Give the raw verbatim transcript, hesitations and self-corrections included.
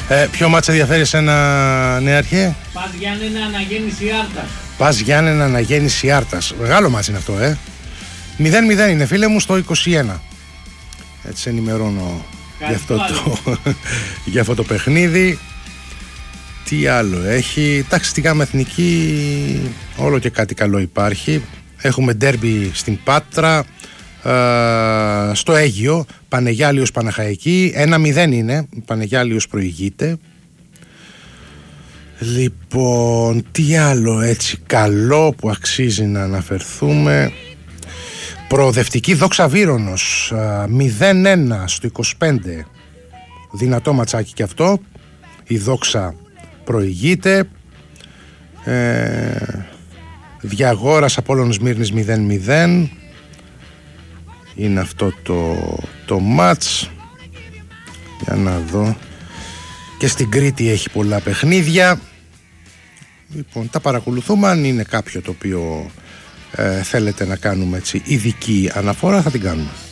Ε, ποιο μάτς ενδιαφέρει εσένα, Νεάρχε? Πας Γιάννενα αναγέννηση Άρτας. Πας Γιάννενα αναγέννηση Άρτας. Μεγάλο μάτς είναι αυτό, ε. μηδέν μηδέν είναι, φίλε μου, στο είκοσι ένα. Έτσι ενημερώνω για αυτό, το, για αυτό το παιχνίδι. Τι άλλο έχει? Εντάξει, στη Γάμα Εθνική όλο και κάτι καλό υπάρχει. Έχουμε ντέρμπι στην Πάτρα, ε, στο Αίγυο, Πανεγιάλιος Παναχαϊκή. Ένα μηδέν είναι, Πανεγιάλιος προηγείται. Λοιπόν, τι άλλο έτσι καλό που αξίζει να αναφερθούμε? Προοδευτική Δόξα Βύρονος, μηδέν ένα στο είκοσι πέντε. Δυνατό ματσάκι και αυτό. Η Δόξα προηγείται. ε, Διαγόρας Απόλλων Σμύρνης μηδέν μηδέν. Είναι αυτό το, το μάτς. Για να δω. Και στην Κρήτη έχει πολλά παιχνίδια. Λοιπόν, τα παρακολουθούμε. Αν είναι κάποιο το οποίο ε, θέλετε να κάνουμε έτσι ειδική αναφορά, θα την κάνουμε.